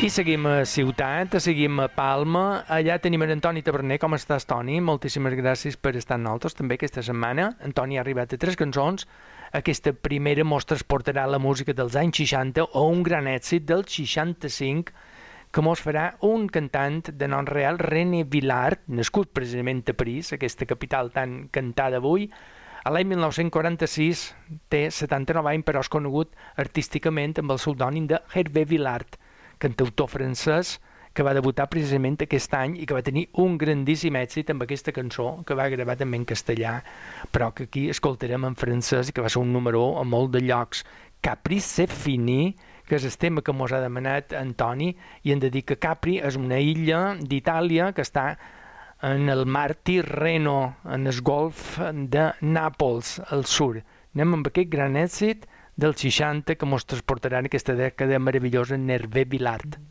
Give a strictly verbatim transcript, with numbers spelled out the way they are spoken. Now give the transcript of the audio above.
I seguim a Ciutat, seguim a Palma. Allà tenim en Antoni Taverner. Com estàs, Toni? Moltíssimes gràcies per estar amb nosaltres també aquesta setmana. Antoni ha arribat a tres cançons. Aquesta primera mos transportarà la música dels anys seixanta o un gran èxit del seixanta-cinc que mos farà un cantant de nom real, René Villard, nascut precisament a París, aquesta capital tan cantada avui. A l'any mil nou-cents quaranta-sis té setanta-nou anys, però és conegut artísticament amb el pseudònim de Hervé Villard, cantautor francès que va debutar precisament aquest any i que va tenir un grandíssim èxit amb aquesta cançó que va gravar també en castellà, però que aquí escoltarem en francès i que va ser un número un a molt de llocs. Capri c'est fini, que és el tema que mos ha demanat Antoni, i hem de dir que Capri és una illa d'Itàlia que està en el mar Tirreno, en el golf de Nàpols, al sud. Anem amb aquest gran èxit del seixanta que mos transportarà en aquesta dècada meravellosa en Hervé Villard.